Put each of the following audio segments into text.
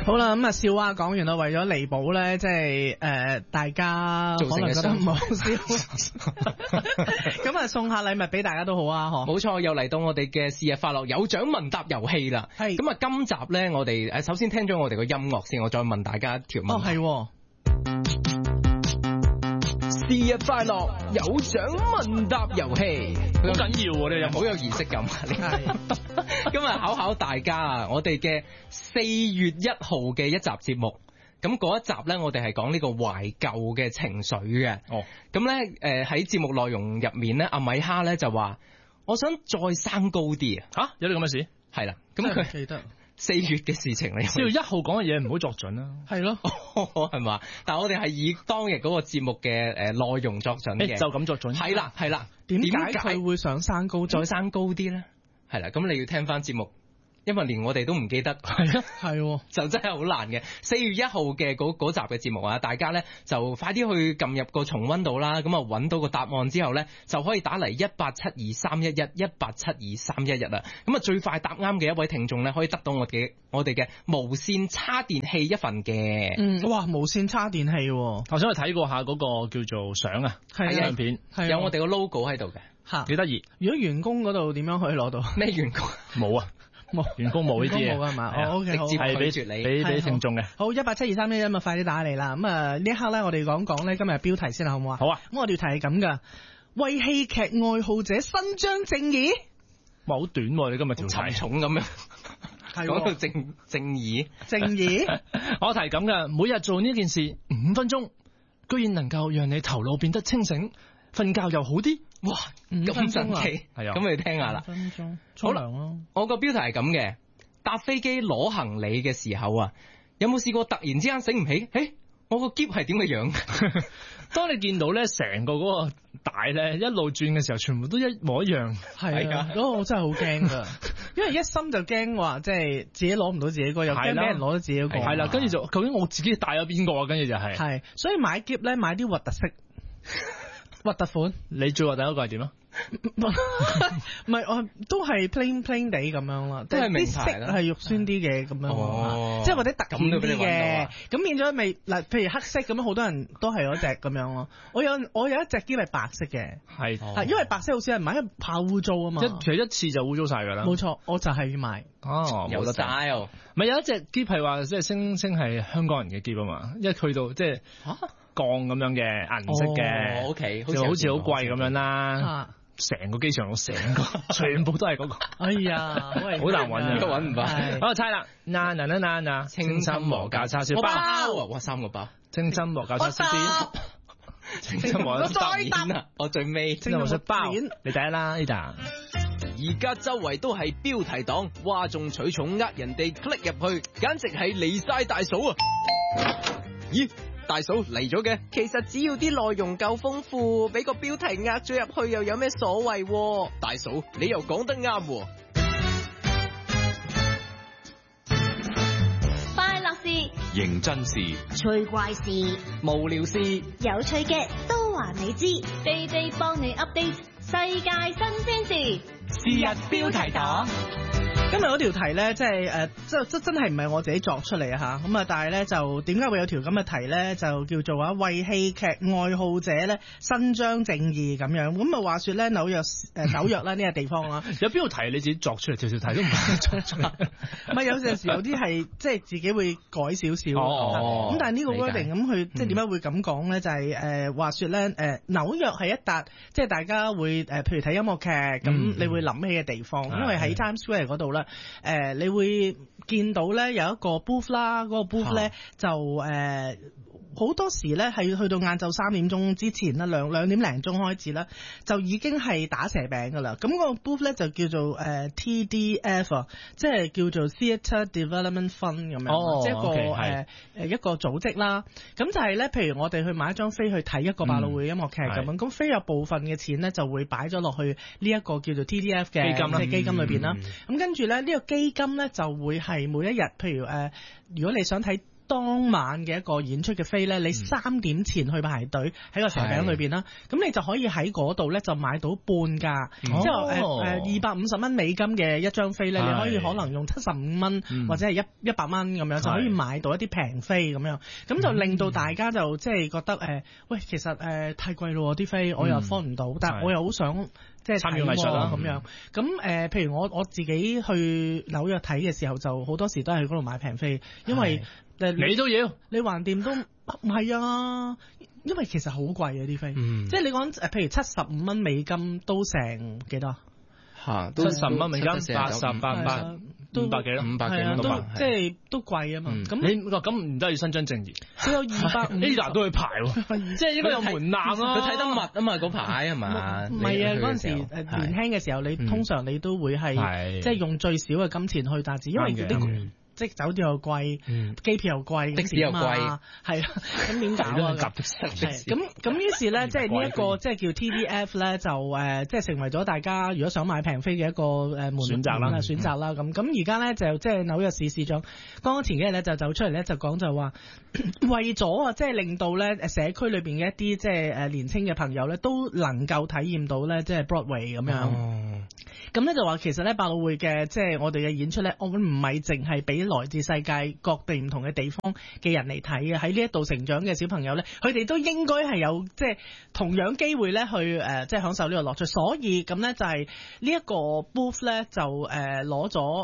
好啦，咁啊笑話講完啦，為咗彌補咧，即係大家可能覺得唔好笑，咁啊送下禮物俾大家都好啊，嗬。 冇錯，又嚟到我哋嘅是日快樂有獎問答遊戲啦。係咁啊，今集咧我哋首先聽咗我哋個音樂先，我再問大家一條問題。 係。 是日快樂有獎問答遊戲， 好緊要喎，你又好有儀式感。今日考大家啊，我哋嘅4月1號嘅一集節目，咁嗰一集咧，我哋係講呢個懷舊嘅情緒嘅。哦，咁咧喺節目內容入面咧，阿米哈咧就話，我想再生高啲啊！ 嚇，有啲咁嘅事？ 係啦，咁佢記得。4月嘅事情嚟 ，4月1號講嘅嘢唔好作準啦。 係咯， 係嘛？但係我哋係以當日嗰個節目嘅內容作準嘅， 就咁作準。 係啦，係啦。 點解佢會想生高再生高啲咧？係啦，咁你要聽翻節目。因為連我哋都唔記得， 係啊，係， 就真係好難嘅。4月1號嘅嗰集嘅節目啊，大家咧就快啲去撳入個重溫度啦。咁啊揾到個答案之後咧，就可以打嚟1872311啦。咁啊最快答啱嘅一位聽眾咧，可以得到我哋嘅無線叉電器一份嘅。 哇，無線叉電器， 我想去睇過下嗰個叫做相啊，相片， 有我哋個 logo 喺度嘅， 吓， 幾得意。 如果員工嗰度點樣可以攞到？ 咩員工？ 冇啊。員工冇呢啲嘢， 冇係嘛？哦 OK， 好， 係俾住你，俾聽眾嘅。 好，1872311咁啊，快啲打嚟啦！咁啊，呢一刻咧，我哋講咧今日標題先啦，好唔好啊？ 好啊。 咁我哋條題係咁噶，為戲劇愛好者伸張正義。 哇，好短喎！你今日條題沉重咁樣，講到正義。 正義。 我題咁噶，每日做呢件事5分鐘，居然能夠讓你頭腦變得清醒，瞓覺又好啲。哇， 咁神奇， 係啊， 咁你聽下啦。 5分鐘，好啦， 我個標題係咁嘅，搭飛機攞行李嘅時候啊，有冇試過突然之間醒唔起？我個篋係點嘅樣？ 當你見到咧成個嗰個帶咧一路轉嘅時候，全部都一模一樣。 係啊，嗰個我真係好驚噶，因為一心就驚話即係自己攞唔到自己個，又驚俾人攞到自己個。 係啦，跟住就究竟我自己帶咗邊個啊？跟住就係。 係，所以買篋咧買啲核突色。核突款， 你最核突嗰個係點啊？ 唔係，我都係 plain 地咁樣啦， 都係名牌啦， 係肉酸啲嘅咁樣，即係或者突顯啲嘅，咁變咗咪嗱，譬如黑色咁樣，好多人都係嗰隻咁樣咯。我有一隻篋係白色嘅，係因為白色好少人買，因為怕污糟啊嘛。 其實一次就污糟晒噶啦。 冇錯，我就係要買。 哦， 有 style。 咪有一隻篋係話即係聲係香港人嘅篋啊嘛，一去到即係鋼咁樣嘅銀色嘅 ，OK， 就好似好貴咁樣啦。成個機場成個全部都係嗰個。哎呀，好難揾啊， 揾唔到。 我猜啦，嗱，清心和價叉燒包啊， 哇，3個包， 清心和價叉燒包，清心和麵啊，我最尾清心和包，你第一啦呢啖。 而家周圍都係標題黨，嘩眾取寵呃人哋 click 入去，簡直係離晒大嫂啊！咦？大嫂嚟咗嘅， 其實只要啲內容夠豐富，俾個標題呃咗入去又有咩所謂？ 大嫂，你又講得啱喎。 快樂事、 認真事、 趣怪事、 無聊事、 有趣嘅都話你知，地地幫你 update 世界新鮮事。 是日標題黨。 今日嗰條題咧，即係真係唔係我自己作出嚟啊吓，咁啊，但係咧就點解會有條咁嘅題咧？就叫做為戲劇愛好者咧伸張正義咁樣。咁啊，話說咧紐約啦呢個地方啦， 有邊個題你自己作出嚟？條題都唔係作出嚟。 唔係有陣時有啲係即係自己會改少少。咁但係呢個 wording 咁佢即係點解會咁講咧？就係話說咧紐約係一笪即係大家會譬如睇音樂劇咁，你會諗起嘅地方，因為喺 Times Square 嗰度咧。你會見到咧有一個 booth 啦，嗰個 booth 咧就好多時咧係去到晏晝3點鐘之前啦，兩點零鐘開始啦，就已經係打蛇餅噶啦。咁個 booth 咧就叫做TDF 啊，即係叫做 Theatre Development Fund 咁樣，即係一個組織啦。咁就係咧，譬如我哋去買一張飛去睇一個百老匯音樂劇咁樣，咁飛有部分嘅錢咧就會擺咗落去呢一個叫做 TDF 嘅基金裏邊啦。咁跟住咧呢個基金咧就會係每一日，譬如如果你想睇當晚嘅一個演出嘅飛咧，你3點前去排隊喺個蛇餅裏邊啦，咁你就可以喺嗰度咧就買到半價，即係250蚊美金嘅一張飛咧，你可以可能用75蚊或者係100蚊咁樣就可以買到一啲平飛咁樣，咁就令到大家就即係覺得喂，其實太貴咯啲飛，我又 afford 唔到，但係我又好想即係參與藝術啦咁樣。咁譬如我自己去紐約睇嘅時候，就好多時都係嗰度買平飛，因為你都要， 你橫掂都唔係啊，因為其實好貴啊啲飛，即係你講譬如75蚊美金都成幾多？ 嚇，都75蚊美金，88都500幾咯，500幾蚊都即係都貴啊嘛。咁你咁唔得要伸張正義， 佢有250 都去排喎，即係應該有門檻咯。 佢睇得密啊嘛，嗰排係嘛？ 唔係啊，嗰陣時年輕嘅時候，你通常你都會係即係用最少嘅金錢去達至，因為啲即係酒店又貴，機票又貴， 的士又貴， 係啊，咁點搞啊？咁於是咧，即係呢一個即係叫 TDF 咧，就即係成為咗大家如果想買平飛嘅一個選擇啦。咁而家咧就即係紐約市市長剛剛前幾日咧就走出嚟咧就講就話，為咗啊即係令到咧社區裏邊嘅一啲即係年輕嘅朋友咧都能夠體驗到咧即係 Broadway 咁樣。咁咧就話其實咧百老匯嘅即係我哋嘅演出咧，我唔係淨係俾來自世界各地唔同嘅地方嘅人嚟睇嘅，喺呢一度成長嘅小朋友咧，佢哋都應該係有即係同樣機會咧去即係享受呢個樂趣。所以咁咧就係呢一個 booth 咧就攞咗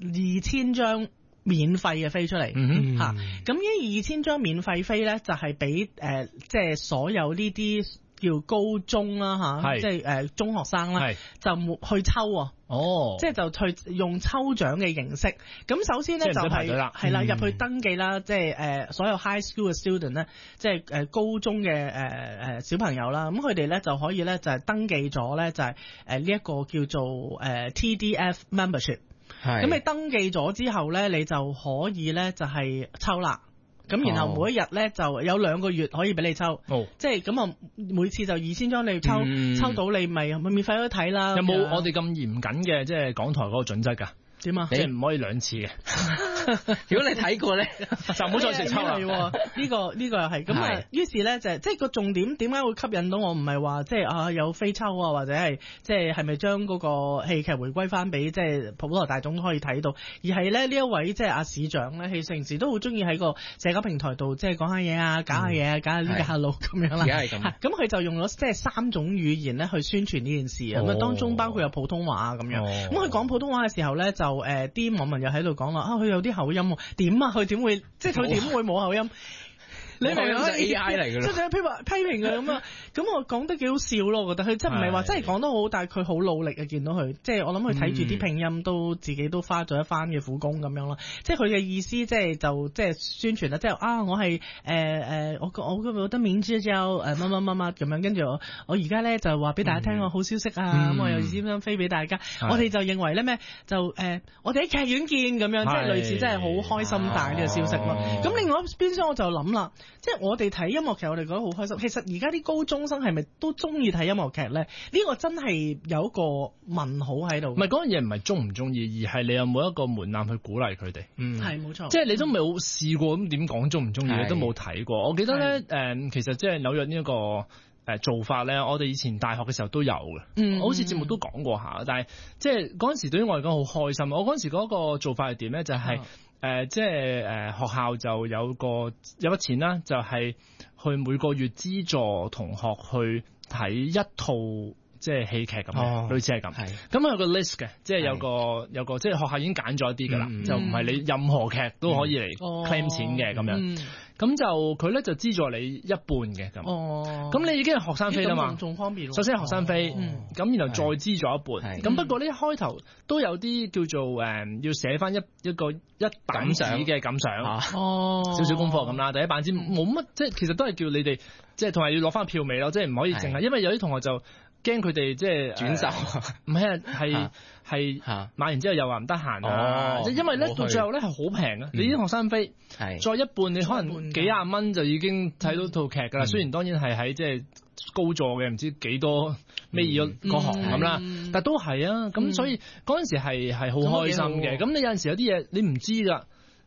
2000張免費嘅飛出嚟嚇。咁呢2000張免費飛咧就係俾即係所有呢啲叫高中啦嚇，即係中學生啦，就去抽即係就去用抽獎嘅形式。咁首先咧就係啦，入去登記啦，即係所有 high school 嘅 student 咧，即係高中嘅小朋友啦。咁佢哋咧就可以咧就係登記咗咧就係呢一個叫做TDF membership。咁你登記咗之後咧，你就可以咧就係抽啦。咁然後每一日咧就有2個月可以俾你抽，即係咁啊，每次就2000張你抽到你咪免費都睇啦。 有冇我哋咁嚴謹嘅即係港台嗰個準則㗎？點啊？即係唔可以2次嘅。 如果你睇過咧， 就唔好再食抽啦。 呢個又係咁啊。於是咧就即係個重點點解會吸引到我？唔係話即係有飛抽啊，或者係即係咪將嗰個戲劇回歸翻俾即係普羅大眾都可以睇到，而係咧呢一位即係阿市長咧，佢平時都好中意喺個社交平台度即係講下嘢啊，搞下嘢啊，搞下呢下路咁樣啦。咁佢就用咗即係3種語言咧去宣傳呢件事啊。咁當中包括有普通話啊咁樣。咁佢講普通話嘅時候咧，就啲網民又喺度講啦，佢有啲口音喎，點啊？佢點會即係佢點會冇口音？你明唔明 AI 嚟㗎啦， 即係批評佢咁啊！咁我講得幾好笑咯，我覺得佢真唔係話真係講得好，但係佢好努力啊！見到佢，即係我諗佢睇住啲拼音都自己都花咗一番嘅苦功咁樣咯。即係佢嘅意思，即係宣傳啦，即係我係我得免之之後乜咁樣，跟住我而家咧就話俾大家聽個好消息啊！咁我又專登飛俾大家。我哋就認為咧咩就我哋喺劇院見咁樣，即係類似真係好開心帶呢個消息咯。咁另外邊廂我就諗啦。即係我哋睇音樂劇，我哋覺得好開心。其實而家啲高中生係咪都中意睇音樂劇咧？呢個真係有一個問號喺度。唔係嗰樣嘢唔係中唔中意，而係你有冇一個門檻去鼓勵佢哋。係冇錯。即係你都冇試過咁點講中唔中意，你都冇睇過。我記得咧其實即係紐約呢一個做法咧，我哋以前大學嘅時候都有嘅。好似節目都講過下，但係即係嗰陣時對於我嚟講好開心。我嗰陣時嗰個做法係點咧？就係即係學校就有筆錢啦，就係去每個月資助同學去睇一套即係戲劇咁嘅，類似係咁。咁有個 list 嘅，即係有個即係學校已經揀咗一啲㗎啦，就唔係你任何劇都可以嚟 claim 錢嘅咁樣。咁就佢咧就資助你一半嘅咁。咁你已經係學生飛啦嘛，仲方便。首先係學生飛，咁然後再資助一半。咁不過呢一開頭都有啲叫做要寫翻一版紙嘅感想，少少功課咁啦。第一版紙冇乜，即係其實都係叫你哋即係同埋要攞翻票尾咯，即係唔可以淨係，因為有啲同學就驚佢哋即係轉手，唔係買完之後又話唔得閒啊！因為咧到最後咧係好平啊！你啲學生飛再一半，你可能幾廿蚊就已經睇到套劇㗎啦。雖然當然係喺即係高座嘅，唔知幾多尾二嗰行咁啦，但都係啊！咁所以嗰陣時係好開心嘅。咁你有陣時有啲嘢你唔知㗎。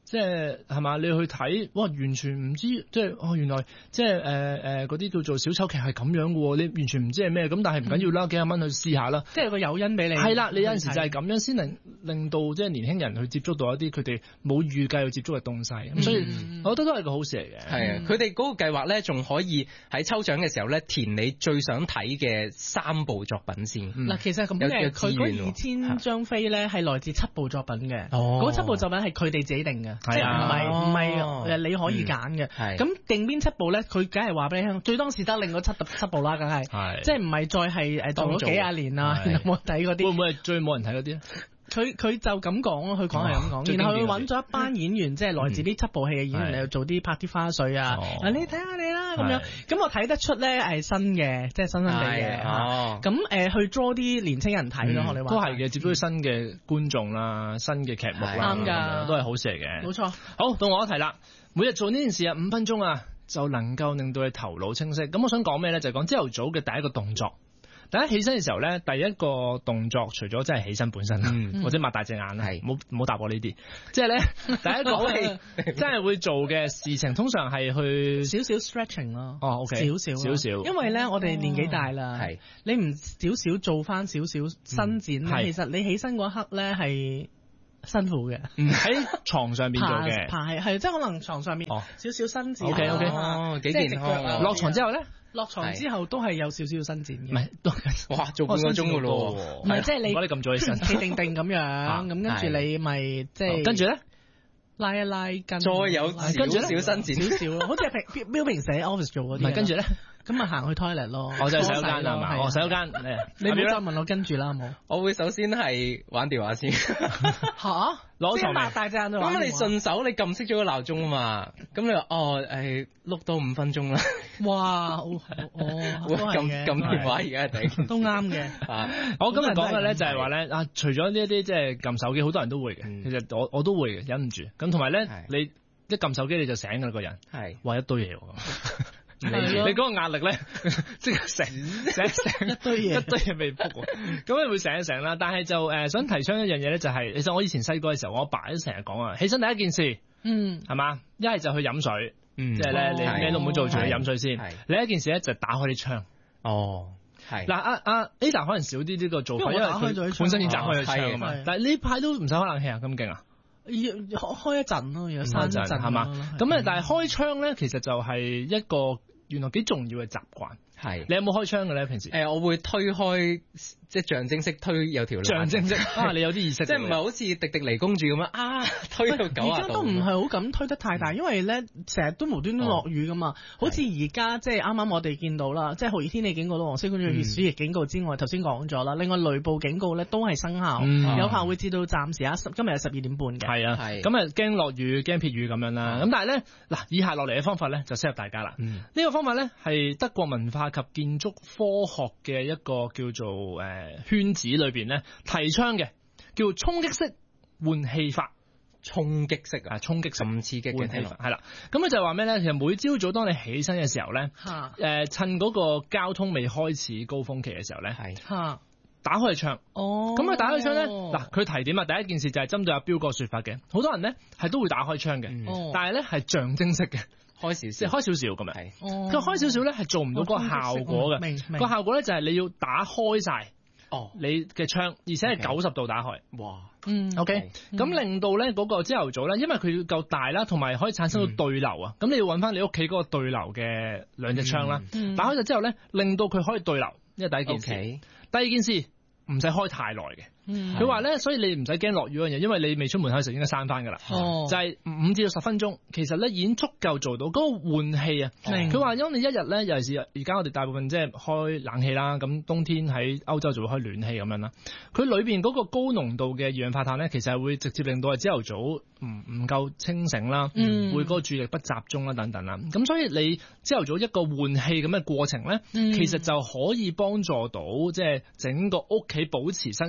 即係係嘛？你去睇，哇，完全唔知，即係原來即係嗰啲叫做小丑劇係咁樣嘅喎，你完全唔知係咩咁，但係唔緊要啦，幾廿蚊去試下啦， 即係有個誘因俾你。 係啦，你有陣時就係咁樣先能令到即係年輕人去接觸到一啲佢哋冇預計去接觸嘅東西，咁所以我覺得都係個好事嚟嘅。 係啊，佢哋嗰個計劃咧，仲可以喺抽獎嘅時候咧，填你最想睇嘅3部作品先。 嗱，其實咁嘅，佢嗰2000張飛咧係來自7部作品嘅，嗰7部作品係佢哋自己定嘅，即係唔係你可以揀嘅。咁定邊7部咧？佢梗係話俾你聽，最當時得令嗰7部啦，梗係，即係唔係再係做咗幾廿年啦，冇睇嗰啲。會唔會係最冇人睇嗰啲？ 佢就咁講咯，佢講係咁講，然後佢揾咗一班演員，即係來自呢7部戲嘅演員嚟做啲拍啲花絮啊。你睇下你啦咁樣，咁我睇得出咧係新嘅，即係新地嘅。咁去 draw 啲年青人睇咯，學你話。都係嘅，接觸啲新嘅觀眾啦，新嘅劇目啦，啱㗎， 都係好事嚟嘅。 冇錯。 好，到我一題啦，每日做呢件事啊5分鐘啊，就能夠令到你頭腦清晰。咁我想講咩咧？就係講朝頭早嘅第一個動作。大家起身嘅時候咧，第一個動作除咗真係起身本身啦，或者擘大隻眼啦，唔好答我呢啲。即係咧，第一個真係會做嘅事情，通常係去少少 stretching 咯。 哦 ，OK，少少。 因為咧，我哋年紀大啦，你唔少少做翻少少伸展，其實你起身嗰刻咧係辛苦嘅。 喺床上邊做嘅， 係即係可能床上面少少伸展。 OK， 幾健康。 落床之後咧？ 落床之後都係有少少伸展嘅， 唔係，哇，做半個鐘噶咯， 唔係即係你咁早起身， 企定定咁樣，咁跟住你咪即係跟住咧拉一拉筋， 再有少少伸展， 少少，好似係標平時喺 office 做嗰啲， 跟住咧。 咁咪行去 toilet 咯， 我就洗手間係嘛，我洗手間， 你唔好再問我跟住啦，好冇？ 我會首先係玩電話先， 嚇， 攞床擘大隻眼就玩。 咁你順手你撳熄咗個鬧鐘啊嘛，咁你話碌多5分鐘啦。 哇， 撳電話而家係第一件都啱嘅。 我今日講嘅咧就係話咧除咗呢一啲即係撳手機，好多人都會嘅，其實我都會嘅，忍唔住。咁同埋咧，你一撳手機你就醒㗎啦，個人話一堆嘢喎。你嗰個壓力咧，即係醒一堆嘢未復喎，咁你會醒一醒啦。但係就想提倡一樣嘢咧，就係其實我以前細個嘅時候，我阿爸都成日講啊，起身第一件事，係嘛，一係就去飲水，即係咧你咩都唔好做，除咗飲水先。另一件事咧就打開啲窗。係嗱，阿 Ada 可能少啲呢個做法，因為佢本身已經打開咗窗啊嘛。但係呢排都唔使開冷氣啊，咁勁啊！ 開一陣咯，有閂一陣係嘛？ 咁但係開窗咧，其實就係一個原來幾重要嘅習慣。你有冇開窗嘅咧？平時我會推開，即係象徵式推有條象徵式你有啲意識， 即係唔係好似迪迪尼公主咁樣推到90度。 而家都唔係好敢推得太大，因為咧成日都無端端落雨噶嘛。好似而家即係啱啱我哋見到啦，即係酷熱天氣警告到黃色警告、暑熱警告之外，頭先講咗啦。另外雷暴警告咧都係生效，有效會至到暫時今日係12點半嘅。 係啊，咁啊驚落雨驚撇雨咁樣啦。咁但係咧嗱，以下落嚟嘅方法咧就適合大家啦。呢個方法咧係德國文化及建築科學嘅一個叫做圈子裏邊咧提倡嘅，叫衝擊式換氣法。 衝擊式咁刺激嘅換氣法係啦。咁佢就話咩咧？其實每朝早當你起身嘅時候咧，趁嗰個交通未開始高峰期嘅時候咧，打開窗。咁佢打開窗咧，嗱佢提點啊，第一件事就係針對阿彪個說法嘅，好多人咧係都會打開窗嘅，但係咧係象徵式嘅。開少少咁樣，佢開少少咧係做唔到嗰個效果嘅。個效果咧就係你要打開晒你嘅窗，而且係90度打開。哇，OK，咁令到咧嗰個朝頭早咧，因為佢要夠大啦，同埋可以產生到對流啊。咁你要揾翻你屋企嗰個對流嘅2隻窗啦。打開咗之後咧，令到佢可以對流，呢係第一件事。第二件事唔使開太耐嘅。佢話咧，所以你唔使驚落雨嗰樣嘢，因為你未出門口時應該閂翻噶啦。就係5至10分鐘，其實咧已經足夠做到嗰個換氣啊。佢話因為你一日咧，尤其是而家我哋大部分即係開冷氣啦，咁冬天喺歐洲就會開暖氣咁樣啦。佢裏邊嗰個高濃度嘅二氧化碳咧，其實係會直接令到係朝頭早唔夠清醒啦，會嗰個注意力不集中啦等等啦。咁所以你朝頭早一個換氣咁嘅過程咧，其實就可以幫助到即係整個屋企保持新鮮嘅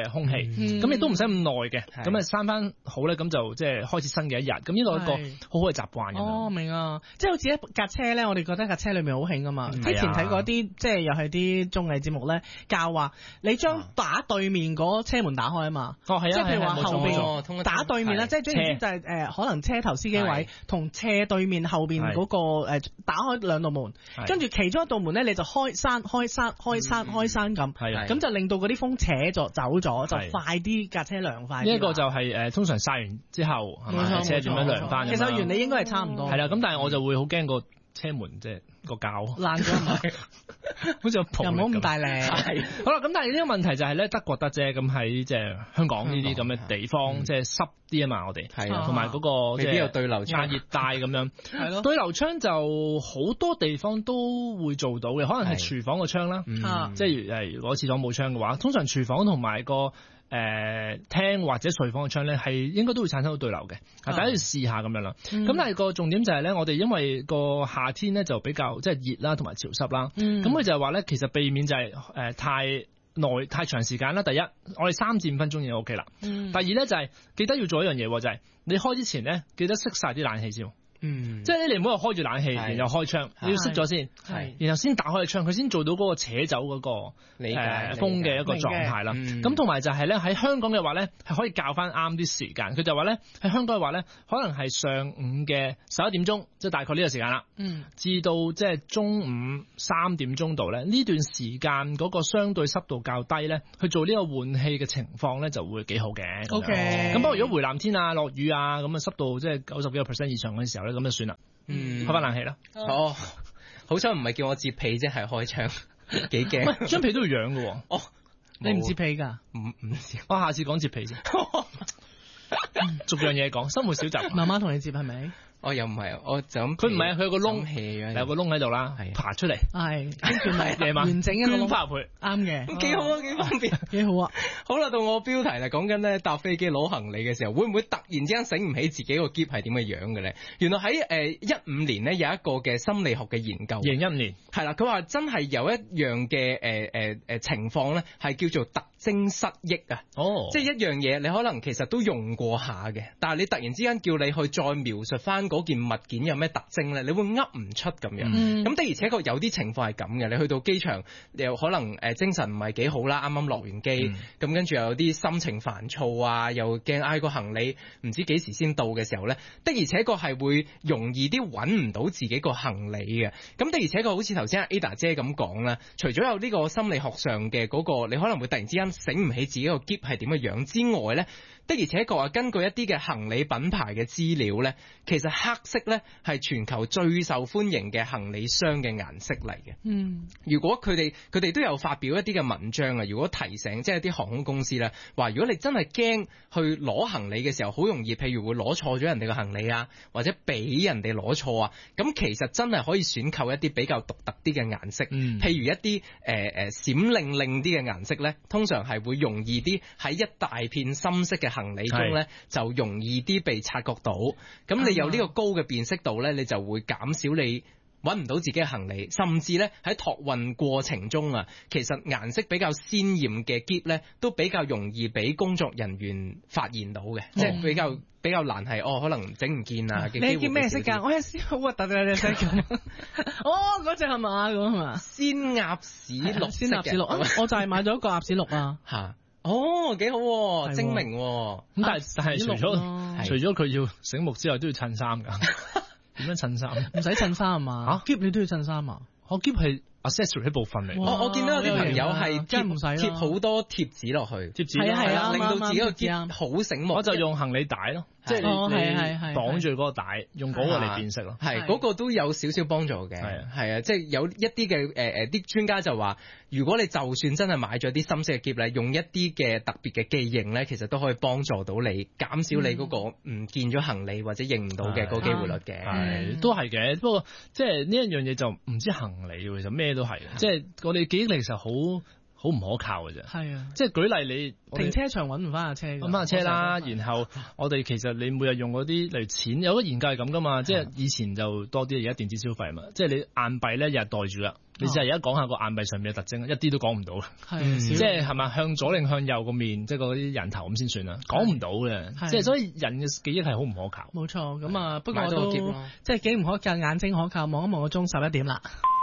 空氣，咁亦都唔使咁耐嘅，咁啊閂翻好咧，咁就即係開始新嘅一日，咁呢個係一個好好嘅習慣。 哦，明啊，即係好似一架車咧，我哋覺得架車裏面好興噶嘛。之前睇過啲即係又係啲綜藝節目咧，教話你將打對面嗰車門打開啊嘛。哦，係啊，即係譬如話後邊打對面啦，即係總言之就係可能車頭司機位同斜對面後邊嗰個打開兩道門，跟住其中一道門咧你就開閂咁，咁就令到嗰啲風扯咗走咗，就快啲架車涼快。 呢一個就係通常曬完之後係咪車點樣涼翻？ 其實原理應該係差唔多。 係啦，咁但係我就會好驚個車門即係個膠爛咗， 好似又唔好咁大力。 好啦，咁但係呢個問題就係咧，德國得啫，咁喺即係香港呢啲咁嘅地方，即係濕啲啊嘛，我哋同埋嗰個未必有對流窗亞熱帶咁樣。係咯，對流窗就好多地方都會做到嘅，可能係廚房個窗啦，即係如果廁所冇窗嘅話，通常廚房同埋個廳或者睡房嘅窗咧，係應該都會產生到對流嘅。大家要試下咁樣啦。咁但係個重點就係咧，我哋因為個夏天咧就比較即係熱啦，同埋潮濕啦。咁佢就係話咧，其實避免就係太長時間啦。第一，我哋3至5分鐘已經 OK 啦。第二咧就係記得要做一樣嘢，就係你開之前咧，記得熄晒啲冷氣先。即係你唔好話開住冷氣，然後開窗，你要熄咗先，然後先打開個窗，佢先做到嗰個扯走嗰個風嘅一個狀態啦。咁同埋就係咧喺香港嘅話咧，係可以校翻啱啲時間。佢就話咧喺香港嘅話咧，可能係上午嘅11點鐘，即係大概呢個時間啦，至到即係中午3點鐘度咧，呢段時間嗰個相對濕度較低咧，去做呢個換氣嘅情況咧就會幾好嘅。咁不過如果回南天啊、落雨啊咁啊濕度即係90幾個% 以上嗰陣時候咧，咁就算啦，開翻冷氣啦。 哦，好彩唔係叫我摺被啫，係開窗，幾驚。 張被都要養嘅。 哦， 你唔摺被㗎？ 唔知。我下次講摺被先。逐樣嘢講，生活小習。 媽媽同你摺係咪？ 我又唔係，我就咁。 佢唔係，佢有個窿，有個窿喺度啦，爬出嚟。 係，跟住咪夜晚完整一個窿爬入去。 啱嘅， 幾好啊，幾方便， 幾好啊。 好啦，到我標題啦，講緊咧搭飛機攞行李嘅時候，會唔會突然之間醒唔起自己個篋係點嘅樣嘅咧？原來喺15年咧有一個嘅心理學嘅研究。 2015年係啦，佢話真係有一樣嘅情況咧，係叫做特徵失憶啊。哦，即係一樣嘢，你可能其實都用過下嘅，但係你突然之間叫你去再描述翻嗰件物件有咩特徵咧，你會噏唔出咁樣。咁的而且確有啲情況係咁嘅，你去到機場又可能精神唔係幾好啦，啱啱落完機，咁跟住又有啲心情煩躁啊，又驚嗌個行李唔知幾時先到嘅時候咧，的而且確係會容易啲揾唔到自己個行李嘅。咁的而且確好似頭先阿 Ada 姐咁講啦，除咗有呢個心理學上嘅嗰個，你可能會突然之間醒唔起自己個篋係點嘅樣之外咧，的而且確啊，根據一啲嘅行李品牌嘅資料咧，其實黑色咧係全球最受歡迎嘅行李箱嘅顏色嚟嘅。如果佢哋都有發表一啲嘅文章啊，如果提醒即係啲航空公司咧，話如果你真係驚去攞行李嘅時候，好容易譬如會攞錯咗人哋嘅行李啊，或者俾人哋攞錯啊，咁其實真係可以選購一啲比較獨特啲嘅顏色，譬如一啲閃亮亮啲嘅顏色咧，通常係會容易啲喺一大片深色嘅行李中咧，就容易啲被察覺到。咁你有呢個高嘅辨識度咧，你就會減少你揾唔到自己嘅行李，甚至咧喺託運過程中啊，其實顏色比較鮮豔嘅篋咧，都比較容易俾工作人員發現到嘅，即係比較難係可能整唔見啊。 你件咩色㗎？我有啲好核突嘅隻色咁。嗰隻係嘛？咁係嘛？ 鮮鴨屎綠色嘅。鮮鴨屎綠我就係買咗一個鴨屎綠啊。 嚇！幾好，精明。咁但係除咗佢要醒目之外，都要襯衫㗎。點樣襯衫？ 唔使襯衫啊嘛？篋你都要襯衫啊？ 我篋係 accessory 一部分嚟。 我見到有啲朋友係貼好多貼紙落去，貼紙係啊， 令到自己個篋好醒目。 我就用行李帶咯，即係你綁住嗰個帶，用嗰個嚟辨識咯。 係嗰個都有少少幫助嘅。係啊，即係有一啲嘅啲專家就話，如果你就算真係買咗啲深色嘅篋咧，用一啲嘅特別嘅記認咧，其實都可以幫助到你減少你嗰個唔見咗行李或者認唔到嘅嗰個機會率嘅。 係都係嘅，不過即係呢一樣嘢就唔知行李其實咩都係，即係我哋記憶力其實好好唔可靠嘅啫。 係啊， 即係舉例你停車場揾唔翻架車， 揾翻架車啦。然後我哋其實你每日用嗰啲例如錢，有個研究係咁噶嘛。即係以前就多啲，而家電子消費嘛。即係你硬幣咧日日袋住啦。你就係而家講下個硬幣上面嘅特徵，一啲都講唔到。即係咪向左定向右個面，即係嗰啲人頭咁先算啦，講唔到嘅。即係所以人嘅記憶係好唔可靠。 冇錯，咁啊不過都即係幾唔可靠，眼睛可靠，望一望個鐘11點啦。